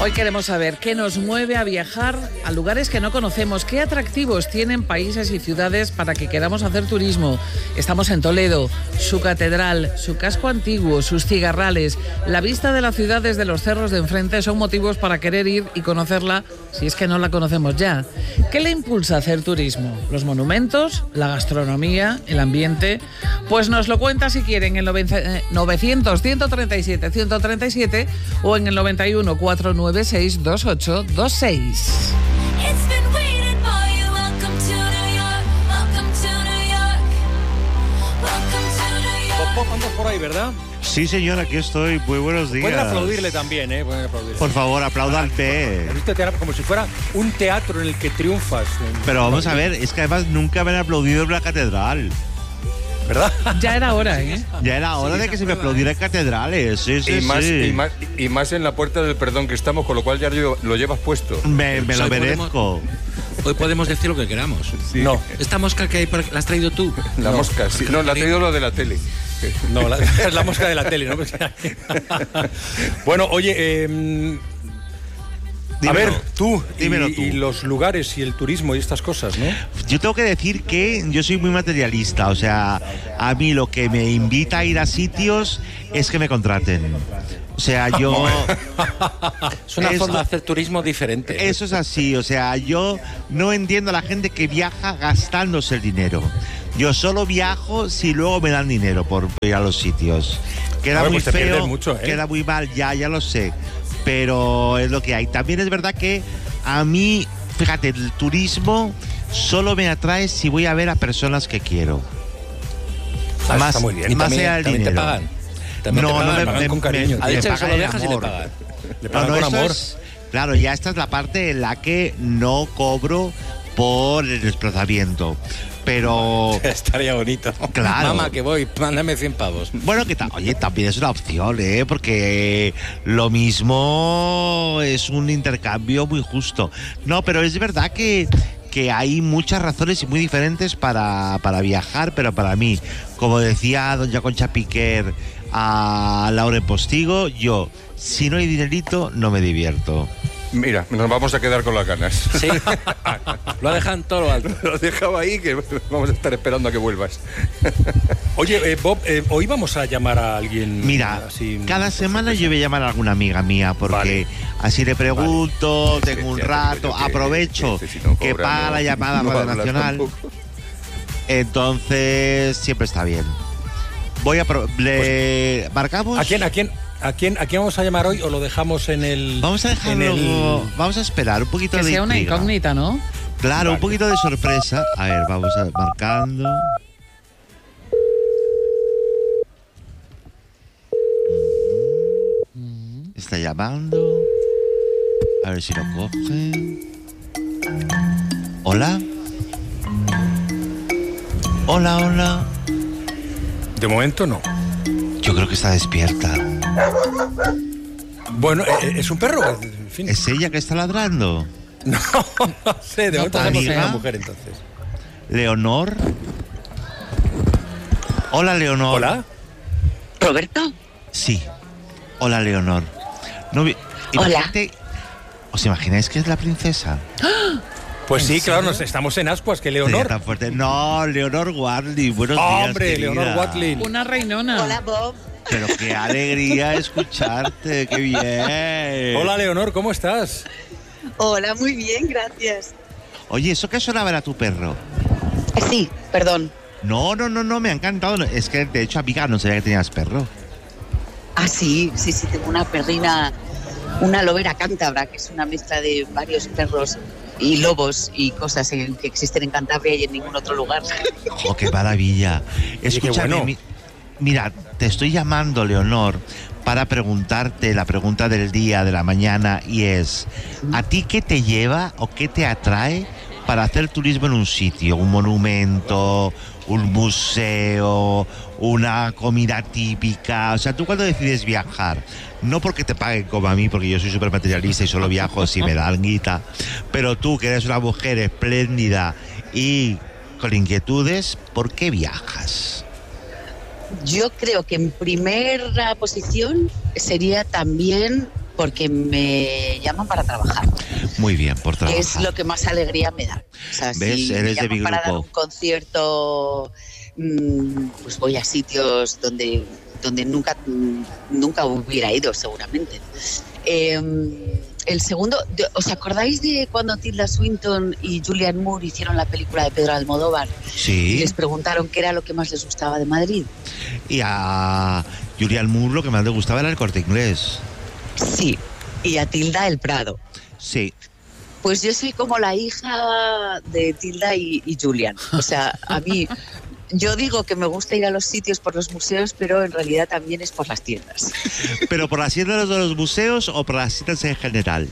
Hoy queremos saber qué nos mueve a viajar a lugares que no conocemos, qué atractivos tienen países y ciudades para que queramos hacer turismo. Estamos en Toledo, su catedral, su casco antiguo, sus cigarrales, la vista de la ciudad desde los cerros de enfrente son motivos para querer ir y conocerla si es que no la conocemos ya. ¿Qué le impulsa a hacer turismo? ¿Los monumentos? ¿La gastronomía? ¿El ambiente? Pues nos lo cuenta si quieren en el 900-137-137 o en el 91-496-2826. Andas por ahí, ¿verdad? Sí, señor, aquí estoy. Muy buenos días. Pueden aplaudirle también, ¿eh? Pueden aplaudirle. Por favor, aplaudanle. Como si fuera un teatro en el que triunfas. Pero vamos a ver, es que además nunca me han aplaudido en la catedral. ¿Verdad? Ya era hora, ¿eh? Ya era hora de que se me aplaudiera en catedrales. Sí, sí, y más en la puerta del perdón que estamos, con lo cual ya lo llevas puesto. Me lo merezco. Hoy podemos decir lo que queramos. Sí. No. Esta mosca que hay por aquí, ¿la has traído tú? La mosca, sí. No, la ha traído lo de la tele. No, es la mosca de la tele, ¿no? Bueno, oye, a ver, tú y los lugares y el turismo y estas cosas, ¿no? Yo tengo que decir que yo soy muy materialista, o sea, a mí lo que me invita a ir a sitios es que me contraten. O sea, yo... Es una forma de hacer turismo diferente. Eso es así, o sea, yo no entiendo a la gente que viaja gastándose el dinero. Yo solo viajo si luego me dan dinero por ir a los sitios. Queda muy feo, mucho, queda muy mal, ya lo sé. Pero es lo que hay. También es verdad que a mí, fíjate, el turismo solo me atrae si voy a ver a personas que quiero. Más, está muy bien. Y más allá del dinero. ¿Te pagan? No, me pagan con cariño. A veces solo dejas y le pagan. Le pagan con amor. Claro, ya esta es la parte en la que no cobro por el desplazamiento. Pero... Estaría bonito. Claro. Mamá, que voy, mándame 100 pavos. Bueno, oye, también es una opción, porque lo mismo es un intercambio muy justo. No, pero es verdad que hay muchas razones y muy diferentes para viajar, pero para mí, como decía doña Concha Piquer a Laura Postigo, yo, si no hay dinerito, no me divierto. Mira, nos vamos a quedar con las ganas. Sí, lo ha dejado en todo lo alto. Lo dejaba ahí, que vamos a estar esperando a que vuelvas. Oye, Bob, hoy vamos a llamar a alguien. Mira, así, cada semana yo voy a llamar a alguna amiga mía, porque así le pregunto, tengo un rato, aprovecho que paga la llamada a Radio Nacional. Entonces, siempre está bien. ¿Marcamos? ¿A quién vamos a llamar hoy o lo dejamos en el...? Vamos a dejarlo... Vamos a esperar un poquito de intriga. Que sea una incógnita, ¿no? Claro, vale. Un poquito de sorpresa. A ver, vamos a marcando. Está llamando. A ver si lo coge. ¿Hola? Hola. De momento no. Yo creo que está despierta. Bueno, ¿es un perro? En fin. ¿Es ella que está ladrando? No sé, de momento hacemos una mujer entonces. ¿Leonor? Hola, Leonor. ¿Hola? ¿Roberto? Sí. Hola, Leonor. Hola. ¿Os imagináis que es la princesa? Pues sí, claro, estamos en ascuas, que Leonor. Tan fuerte. No, Leonor Watling. Buenos días, hombre, querida. Leonor Watling. Una reinona. Hola, Bob. Pero qué alegría escucharte, qué bien. Hola, Leonor, ¿cómo estás? Hola, muy bien, gracias. Oye, ¿eso qué sonaba era tu perro? Sí, perdón. No, me ha encantado. Es que, de hecho, amiga, no sabía que tenías perro. Ah, sí, tengo una perrina, una lobera cántabra, que es una mezcla de varios perros y lobos y cosas que existen en Cantabria y en ningún otro lugar. ¡Oh, qué maravilla! Escúchame, bueno. Mira, te estoy llamando, Leonor, para preguntarte la pregunta del día, de la mañana, y es, ¿a ti qué te lleva o qué te atrae para hacer turismo en un sitio? ¿Un monumento, un museo, una comida típica? O sea, tú cuando decides viajar, no porque te paguen como a mí, porque yo soy súper materialista y solo viajo si me dan guita, pero tú, que eres una mujer espléndida y con inquietudes, ¿por qué viajas? Yo creo que en primera posición sería también porque me llaman para trabajar. Muy bien, por trabajar. Es lo que más alegría me da. O sea, ¿ves? Si Eres me de mi llaman para dar grupo. un concierto, pues voy a sitios donde nunca hubiera ido, seguramente. El segundo, ¿os acordáis de cuando Tilda Swinton y Julianne Moore hicieron la película de Pedro Almodóvar? Sí. Y les preguntaron qué era lo que más les gustaba de Madrid. Y a Julianne Moore lo que más le gustaba era el Corte Inglés. Sí, y a Tilda el Prado. Sí. Pues yo soy como la hija de Tilda y Julian. O sea, a mí, yo digo que me gusta ir a los sitios por los museos, pero en realidad también es por las tiendas. ¿Pero por las tiendas de los museos o por las tiendas en general?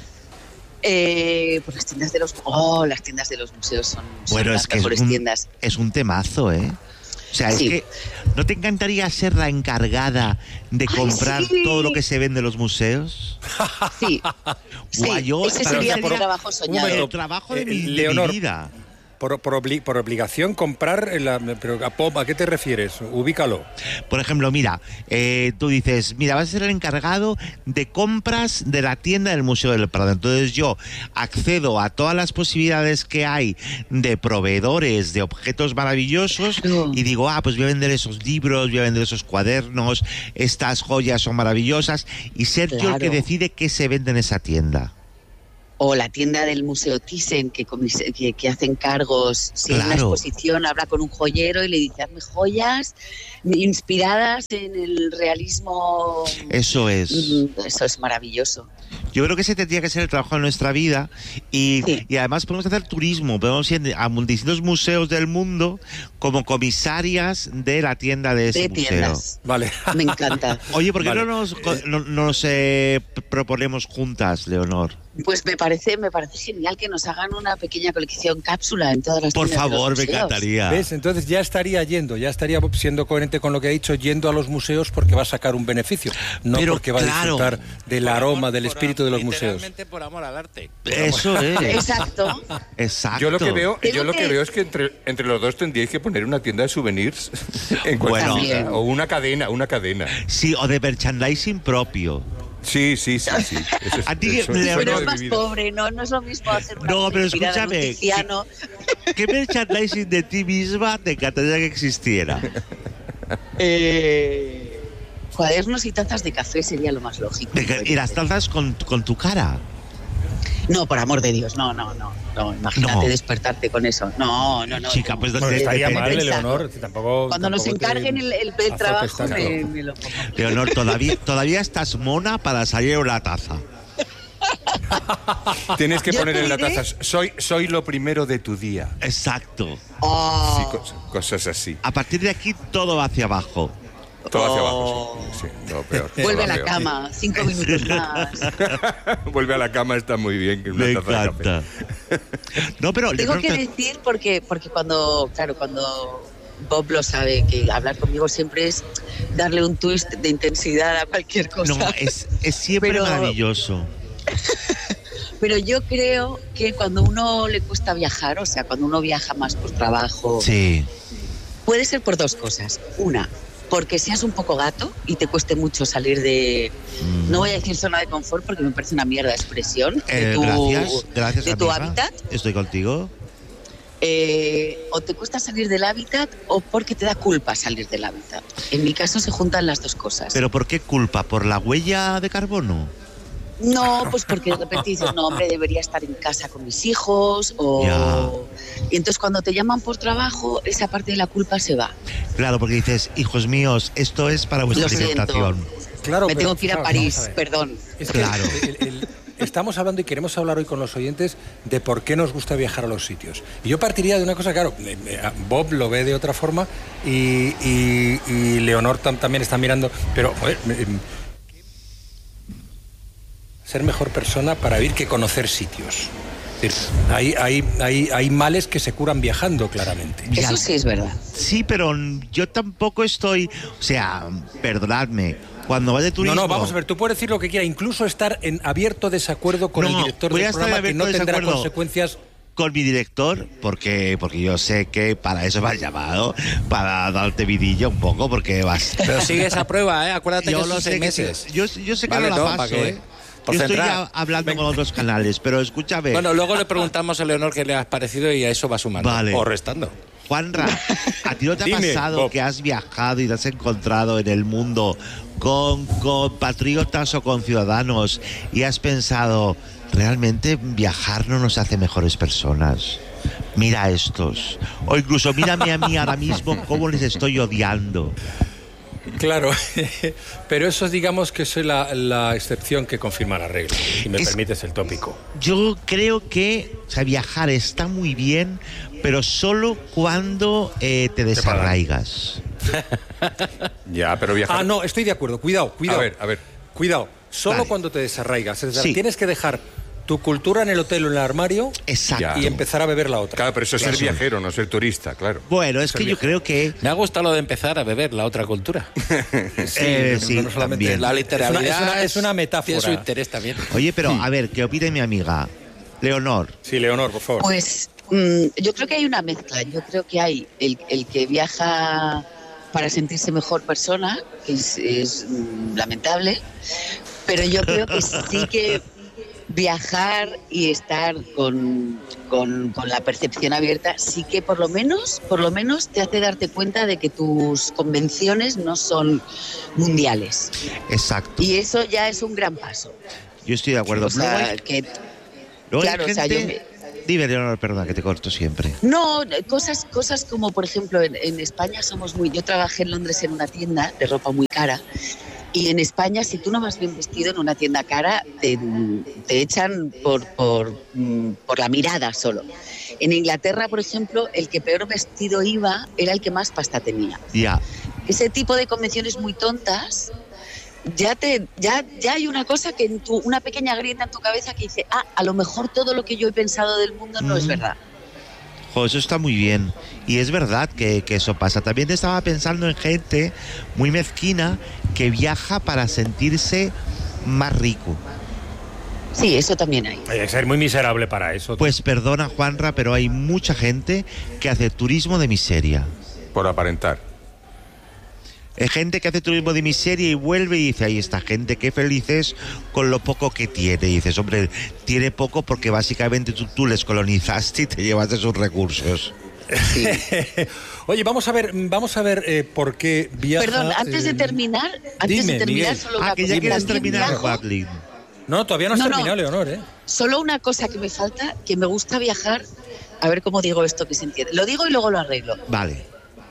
Por las tiendas de las tiendas de los museos son Bueno, las es que mejores tiendas. es un temazo, ¿eh? O sea, Sí. es que ¿no te encantaría ser la encargada de comprar sí. todo lo que se vende en los museos? Sí, Guay, yo- ese pero sería ya mi por- trabajo soñado. El trabajo de mi Leonor, vida. Por obligación comprar, pero ¿a qué te refieres? Ubícalo. Por ejemplo, mira, tú dices, mira, vas a ser el encargado de compras de la tienda del Museo del Prado. Entonces yo accedo a todas las posibilidades que hay de proveedores de objetos maravillosos y digo, pues voy a vender esos libros, voy a vender esos cuadernos, estas joyas son maravillosas, y ser yo el que Claro. decide qué se vende en esa tienda. O la tienda del Museo Thyssen, que hacen cargos. Si en una Claro. exposición habla con un joyero y le dice, hazme joyas inspiradas en el realismo. Eso es. Eso es maravilloso. Yo creo que ese tendría que ser el trabajo de nuestra vida y además podemos hacer turismo, podemos ir a distintos museos del mundo como comisarias de la tienda de ese De museo. tiendas. Vale. Me encanta. Oye, ¿por qué Vale. no nos proponemos juntas, Leonor? Pues me parece genial que nos hagan una pequeña colección cápsula en todas las Por tiendas de los favor, me museos. encantaría. ¿Ves? Entonces ya estaría siendo coherente con lo que ha dicho, yendo a los museos porque va a sacar un beneficio, no Pero porque va a claro. disfrutar del aroma, del espíritu de los museos. Literalmente por amor al arte. Eso es. Exacto. Exacto. Yo lo que veo Tengo es que entre los dos tendríais que poner una tienda de souvenirs en Bueno. cualquier- o una cadena. Sí, o de merchandising propio. Sí. Eso es, A ti, eso Leonor, Pero de es más mi vida. pobre, ¿no? No es lo mismo hacer una No, cosa pero inspirada en un escúchame, Tiziano. ¿qué merchandising de ti misma te encantaría que existiera? Cuadernos y tazas de café sería lo más lógico. Y las tazas con tu cara. No, por amor de Dios, no. Imagínate No. despertarte con eso. No. Chica, pues Bueno, Te- estaría te- mal, te- Leonor. Tampoco, Cuando nos tampoco te encarguen el azotes trabajo, tanto. me lo pongo. Leonor, todavía estás mona para salir una taza. Tienes que Yo poner te en la diré- taza, soy lo primero de tu día. Exacto. Oh, Sí, cosas así. A partir de aquí todo va hacia abajo. Todo hacia abajo, sí. No, peor. vuelve todo a la peor. cama, 5 minutos más. Vuelve a la cama, está muy bien. Que una Me taza de café. encanta. No, pero Tengo Leonor, que decir, porque cuando Bob lo sabe, que hablar conmigo siempre es darle un twist de intensidad a cualquier cosa. no, es siempre Pero- maravilloso. Pero yo creo que cuando uno le cuesta viajar, o sea, cuando uno viaja más por trabajo, Sí. puede ser por dos cosas. Una, porque seas un poco gato y te cueste mucho salir de, no voy a decir zona de confort porque me parece una mierda de expresión, de Gracias, de tu amiga. hábitat, Estoy contigo. o te cuesta salir del hábitat o porque te da culpa salir del hábitat. En mi caso se juntan las dos cosas. ¿Pero por qué culpa? ¿Por la huella de carbono? No, pues porque de repente dices, no, hombre, debería estar en casa con mis hijos, o... Ya. Y entonces cuando te llaman por trabajo, esa parte de la culpa se va. Claro, porque dices, hijos míos, esto es para vuestra Lo siento. alimentación. Claro, Me pero, tengo que ir a claro, París, vamos a ver. perdón. Es que Claro. estamos hablando y queremos hablar hoy con los oyentes de por qué nos gusta viajar a los sitios. Y yo partiría de una cosa, claro, Bob lo ve de otra forma y Leonor también está mirando, pero joder, ser mejor persona para ir que conocer sitios. Es decir, hay males que se curan viajando, claramente. Ya. Eso sí es verdad. Sí, pero yo tampoco estoy... O sea, perdonadme, cuando vas de turismo... No, vamos a ver, tú puedes decir lo que quieras, incluso estar en abierto desacuerdo con el director voy a del estar programa, que abierto no en tendrá desacuerdo consecuencias. con mi director, porque yo sé que para eso me has llamado, para darte vidilla un poco, porque vas... Pero sigue esa prueba, ¿eh? Acuérdate Yo que lo son sé 6 que meses. sí. Yo sé que Vale, no Tom, la ¿para paso, qué? ¿eh? Yo estoy ya hablando con otros canales, pero escúchame. Bueno, luego le preguntamos a Leonor qué le ha parecido y a eso va sumando. Vale. O restando. Juanra, ¿a ti no te ha pasado Bob, que has viajado y te has encontrado en el mundo con patriotas o con ciudadanos y has pensado, realmente viajar no nos hace mejores personas? Mira a estos. O incluso mírame a mí ahora mismo cómo les estoy odiando. Claro, pero eso digamos que es la excepción que confirma la regla, si me permites el tópico. Yo creo que viajar está muy bien, pero solo cuando te desarraigas. Ya, pero viajar... Ah, no, estoy de acuerdo. Cuidado. A ver. Cuidado, solo Vale. cuando te desarraigas. Es decir, Sí. tienes que dejar tu cultura en el hotel o en el armario. Exacto. Y empezar a beber la otra. Claro, pero eso es ser viajero, no ser turista, claro. Bueno, es que yo creo que... Me ha gustado lo de empezar a beber la otra cultura. sí, no solamente también. La literalidad es una metáfora. Tiene su interés también. Oye, pero a ver, ¿qué opina mi amiga? Leonor. Sí, Leonor, por favor. Pues yo creo que hay una mezcla. Yo creo que hay el que viaja para sentirse mejor persona, que es lamentable, pero yo creo que sí que viajar y estar con la percepción abierta sí que por lo menos te hace darte cuenta de que tus convenciones no son mundiales. Exacto. Y eso ya es un gran paso. Yo estoy de acuerdo. O sea, que claro, o sea, yo Dime, Leonor, perdona, que te corto siempre. No, cosas como, por ejemplo, en España somos muy... Yo trabajé en Londres en una tienda de ropa muy cara y en España, si tú no vas bien vestido en una tienda cara, te echan por la mirada solo. En Inglaterra, por ejemplo, el que peor vestido iba era el que más pasta tenía. Ya. Ese tipo de convenciones muy tontas... Ya hay una cosa que una pequeña grieta en tu cabeza que dice, a lo mejor todo lo que yo he pensado del mundo no es verdad. Jo, eso está muy bien. Y es verdad que eso pasa. También estaba pensando en gente muy mezquina que viaja para sentirse más rico. Sí, eso también hay. Hay que ser muy miserable para eso. Pues perdona, Juanra, pero hay mucha gente que hace turismo de miseria. Por aparentar. Hay gente que hace turismo de miseria y vuelve y dice, ay, esta gente qué feliz es con lo poco que tiene. Y dices, hombre, tiene poco porque básicamente tú les colonizaste y te llevaste sus recursos. Sí. Oye, vamos a ver por qué viaja... Perdón, antes de terminar, Miguel. solo una que cosa. ya quieres También terminar, viajo. Watlin. No, todavía no has terminado, Leonor, ¿eh? Solo una cosa que me falta, que me gusta viajar, a ver cómo digo esto que se entiende. Lo digo y luego lo arreglo. Vale.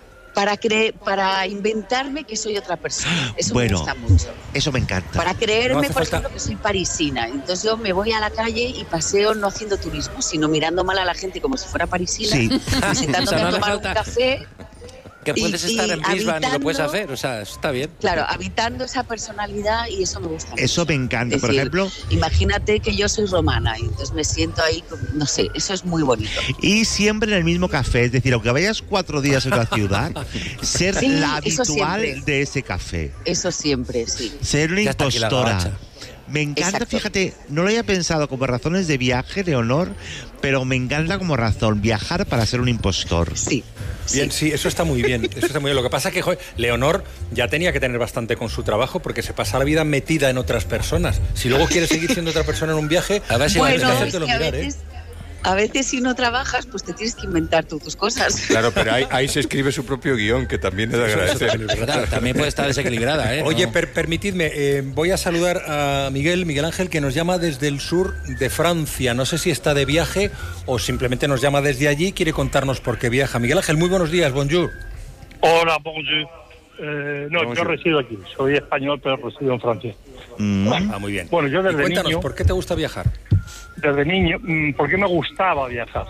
Para inventarme que soy otra persona. Eso Bueno, me gusta mucho. Eso me encanta. Para creerme, No hace por falta- ejemplo, que soy parisina. Entonces yo me voy a la calle y paseo no haciendo turismo, sino mirando mal a la gente como si fuera parisina, Sí. sentándome O sea, no a hace tomar falta- un café. Que puedes Y estar en Brisbane y lo puedes habitando- hacer, o sea, eso está bien. Claro, habitando esa personalidad y eso me gusta Eso mucho. me encanta. Es Por decir, ejemplo, imagínate que yo soy romana y entonces me siento ahí, no sé, eso es muy bonito. y siempre en el mismo café, es decir, aunque vayas 4 días en la ciudad, ser Sí, la eso habitual siempre. de ese café. Eso siempre, sí. Ser una Ya está aquí la impostora. gabacha. Me encanta, Exacto. fíjate, no lo había pensado como razones de viaje, Leonor, pero me encanta como razón viajar para ser un impostor. Sí. Bien, sí, eso está muy bien. Eso está muy bien. Lo que pasa es que, joder, Leonor ya tenía que tener bastante con su trabajo porque se pasa la vida metida en otras personas. Si luego quieres seguir siendo otra persona en un viaje, A ver si Bueno, va a es hacértelo que mirar, ¿eh? a veces si no trabajas, pues te tienes que inventar tú tus cosas. Claro, pero ahí se escribe su propio guión, que también es de agradecer. Claro, también puede estar desequilibrada, ¿eh? Oye, No. permitidme, voy a saludar a Miguel Ángel, que nos llama desde el sur de Francia. No sé si está de viaje o simplemente nos llama desde allí y quiere contarnos por qué viaja. Miguel Ángel, muy buenos días, bonjour. Hola, bonjour. No, Bonjour. yo resido aquí. Soy español, pero resido en Francia. Ah, muy bien. Bueno, yo Y desde cuéntanos, niño... ¿por qué te gusta viajar? Desde niño, ¿por qué me gustaba viajar?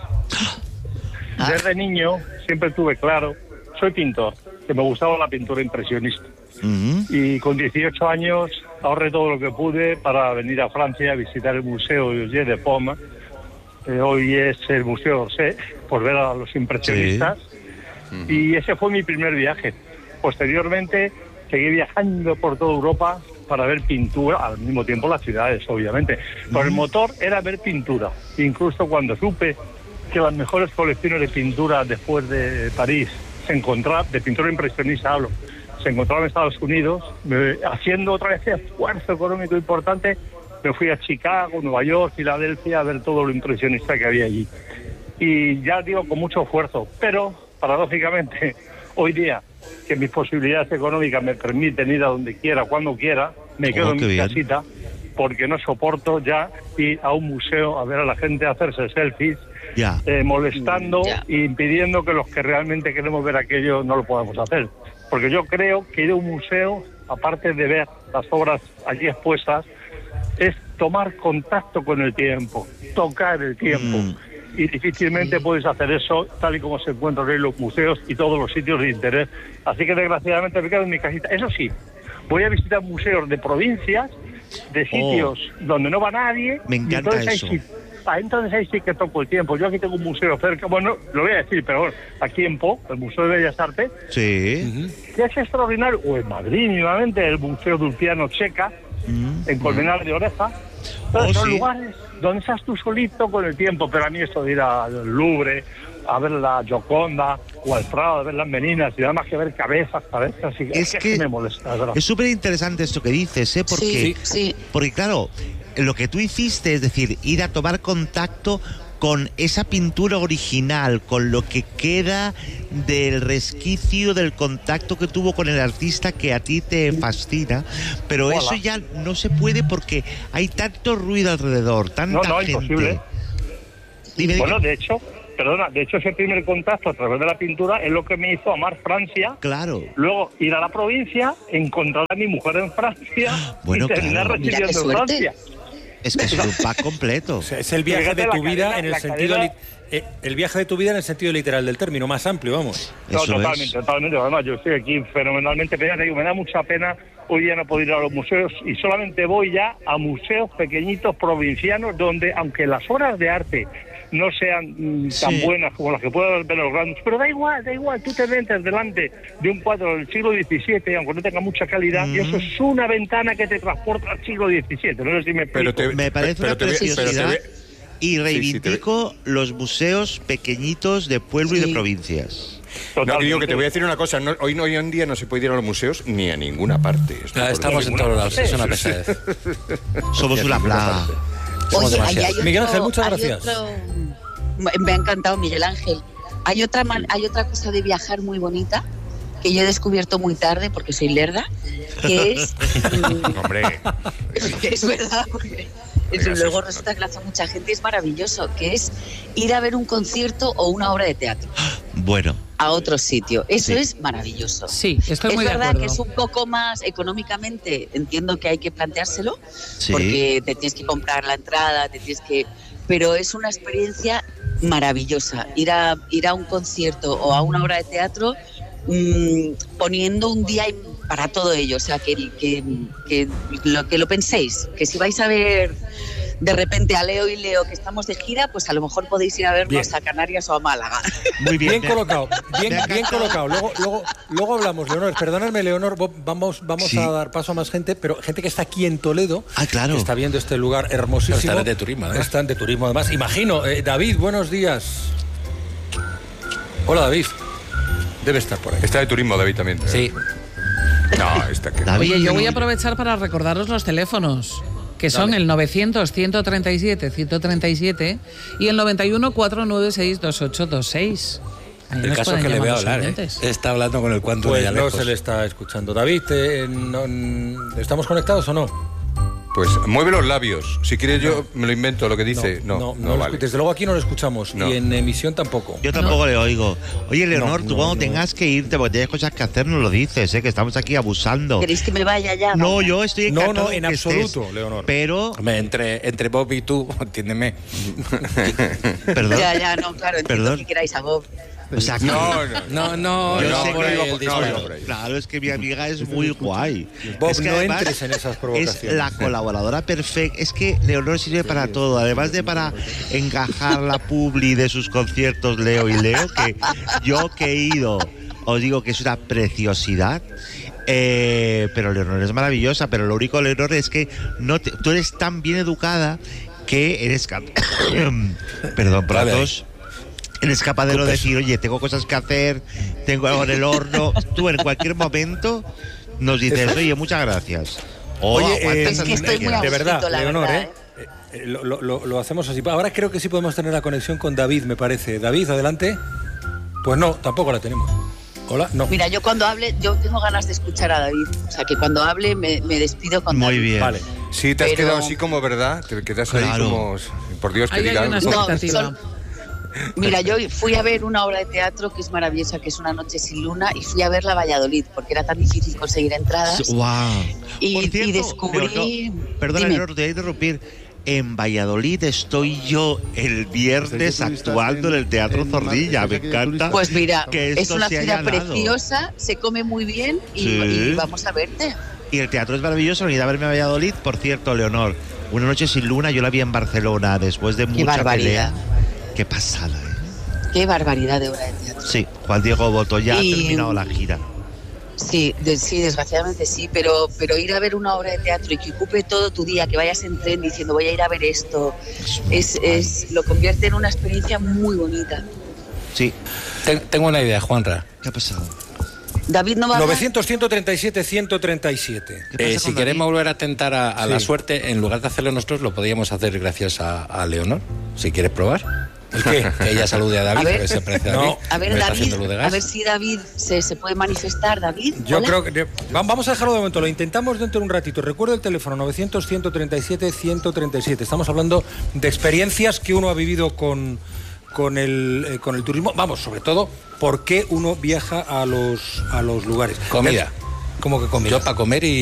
Desde niño siempre tuve claro, soy pintor, que me gustaba la pintura impresionista. Y con 18 años ahorré todo lo que pude para venir a Francia a visitar el Museo de Poma. Hoy es el Museo d'Orsay, por ver a los impresionistas. Y ese fue mi primer viaje. Posteriormente seguí viajando por toda Europa para ver pintura, al mismo tiempo las ciudades, obviamente. Pero el motor era ver pintura. Incluso cuando supe que las mejores colecciones de pintura después de París se encontraban, de pintura impresionista hablo, se encontraban en Estados Unidos, haciendo otra vez esfuerzo económico importante, me fui a Chicago, Nueva York, Filadelfia a ver todo lo impresionista que había allí. Y ya digo, con mucho esfuerzo, pero paradójicamente hoy día que mis posibilidades económicas me permiten ir a donde quiera, cuando quiera, me quedo en mi casita porque no soporto ya ir a un museo a ver a la gente hacerse selfies, molestando e impidiendo que los que realmente queremos ver aquello no lo podamos hacer. Porque yo creo que ir a un museo, aparte de ver las obras allí expuestas, es tomar contacto con el tiempo, tocar el tiempo. Y difícilmente puedes hacer eso tal y como se encuentran en los museos y todos los sitios de interés. Así que desgraciadamente me quedo en mi casita. Eso sí, voy a visitar museos de provincias, de sitios donde no va nadie. Me encanta eso. Entonces ahí sí que toco el tiempo. Yo aquí tengo un museo cerca, bueno, lo voy a decir, pero bueno, aquí en Po, el Museo de Bellas Artes, que es extraordinario, o en Madrid nuevamente, el Museo de Ulpiano Checa, en Colmenar de Oreja. Son lugares donde estás tú solito con el tiempo, pero a mí esto de ir al Louvre, a ver la Gioconda o al Prado, a ver las Meninas, y nada más que ver cabezas, y es que me molesta, ¿verdad? Es súper interesante esto que dices, ¿eh? Porque, porque claro, lo que tú hiciste, es decir, ir a tomar contacto con esa pintura original, con lo que queda del resquicio del contacto que tuvo con el artista que a ti te fascina, pero eso ya no se puede porque hay tanto ruido alrededor, tanta gente. Imposible. Bueno, de hecho, ese primer contacto a través de la pintura es lo que me hizo amar Francia. Claro. Luego ir a la provincia, encontrar a mi mujer en Francia y terminar residiendo en Francia. Es que es un pack completo. O sea, es el viaje de tu vida en el sentido el viaje de tu vida en el sentido literal del término, más amplio, vamos. No, totalmente. Además, yo estoy aquí fenomenalmente pena. Me da mucha pena hoy día no poder ir a los museos y solamente voy ya a museos pequeñitos provincianos donde, aunque las obras de arte no sean tan buenas como las que puedan ver los grandes, pero da igual, tú te metes delante de un cuadro del siglo XVII, aunque no tenga mucha calidad, y eso es una ventana que te transporta al siglo XVII, no sé si me explico. Me parece una preciosidad y reivindico los museos pequeñitos de pueblo y de provincias. No, digo que te voy a decir una cosa, hoy en día no se puede ir a los museos ni a ninguna parte. Estamos en todos lados, es una pesadez. Somos una plaga. Oye, Miguel Ángel, muchas gracias. Me ha encantado, Miguel Ángel. Hay otra cosa de viajar muy bonita que yo he descubierto muy tarde porque soy lerda, que es... Hombre. Es verdad, porque luego resulta que lo hace mucha gente y es maravilloso, que es ir a ver un concierto o una obra de teatro. Bueno. A otro sitio. Eso es maravilloso. Sí, estoy muy de acuerdo. Es verdad que es un poco más económicamente, entiendo que hay que planteárselo, porque te tienes que comprar la entrada, pero es una experiencia maravillosa. Ir a un concierto o a una obra de teatro poniendo un día para todo ello. O sea, que lo penséis, que si vais a ver de repente a Leo y Leo que estamos de gira, pues a lo mejor podéis ir a vernos a Canarias o a Málaga. Muy bien colocado, bien colocado. Luego hablamos, Leonor. Perdóname, Leonor, vamos a dar paso a más gente, pero gente que está aquí en Toledo, claro, que está viendo este lugar hermosísimo. Están de turismo, además. Están de turismo, además. Imagino, David, buenos días. Hola, David. Debe estar por ahí. Está de turismo, David, también. Sí. No, está que... Oye, yo voy a aprovechar para recordaros los teléfonos, que son el 900-137-137 y el 91-496-2826. El caso es que le veo hablar, está hablando con el cuanto pues de no lejos. Se le está escuchando. David, ¿estamos conectados o no? Pues mueve los labios. Si quieres yo me lo invento lo que dice. No vale. Desde luego aquí no lo escuchamos. Y en emisión tampoco. Yo tampoco le oigo. Oye, Leonor, tú cuando tengas que irte porque tienes cosas que hacer, nos lo dices, que estamos aquí abusando. ¿Queréis que me vaya ya? No, yo estoy encantado. No, en absoluto, Leonor. Pero... Entre Bob y tú, entiéndeme. Perdón. Ya, no, claro, entiendo que queráis a Bob. O sea, no. Yo sé que claro, es que mi amiga es muy guay. Bob, es que no además entres en esas provocaciones. Es la colaboradora perfecta. Es que Leonor sirve para todo. Además de para encajar la publi de sus conciertos Leo y Leo, que yo que he ido, os digo que es una preciosidad. Pero Leonor es maravillosa. Pero lo único, Leonor, es que tú eres tan bien educada que eres perdón por la tos. Eres capaz de decir, oye, tengo cosas que hacer, tengo algo en el horno. Tú en cualquier momento nos dices, oye, muchas gracias. Oye, es que estoy muy de verdad, agustito, la Leonor, verdad, lo hacemos así. Ahora creo que sí podemos tener la conexión con David, me parece. David, adelante. Pues no, tampoco la tenemos. Hola, no. Mira, yo cuando hable, yo tengo ganas de escuchar a David. O sea, que cuando hable me despido con David. Muy bien. Vale. Sí, te has quedado así como, ¿verdad? Te quedas ahí como... Por Dios, que Ahí diga hay una algo. expectativa. Mira, yo fui a ver una obra de teatro que es maravillosa, que es Una noche sin luna, y fui a verla a Valladolid, porque era tan difícil conseguir entradas. ¡Wow! Y descubrí... Perdona, Dime. Leonor, te voy a interrumpir. En Valladolid estoy yo el viernes actuando en el Teatro Zorrilla. Me encanta. Pues mira, que es esto una se haya ciudad dado. preciosa, se come muy bien y, Sí. y vamos a verte. Y el teatro es maravilloso. Venid a verme a Valladolid. Por cierto, Leonor, Una noche sin luna, yo la vi en Barcelona después de mucha barbaridad. pelea. Qué pasada, ¿eh? Qué barbaridad de obra de teatro. Sí, Juan Diego Boto ya ha Y- terminado la gira. Sí, sí, desgraciadamente sí, pero ir a ver una obra de teatro y que ocupe todo tu día, que vayas en tren diciendo voy a ir a ver esto, lo convierte en una experiencia muy bonita. Sí. Tengo una idea, Juanra. ¿Qué ha pasado? David no va a hablar. 900-137-137. Si queremos volver a tentar a la suerte, en lugar de hacerlo nosotros, lo podríamos hacer gracias a Leonor. Si quieres probar. ¿El qué? Que ella salude a David, A ver. a ver si aparece David. No. A ver, Me está David, haciendo luz de gas. a ver si David se puede manifestar. David, Yo hola. creo que... Vamos a dejarlo de momento, lo intentamos dentro de un ratito. Recuerda el teléfono 900-137-137. Estamos hablando de experiencias que uno ha vivido con el turismo. Vamos, sobre todo, por qué uno viaja a los lugares. Comida. ¿Cómo que comida? Yo para comer y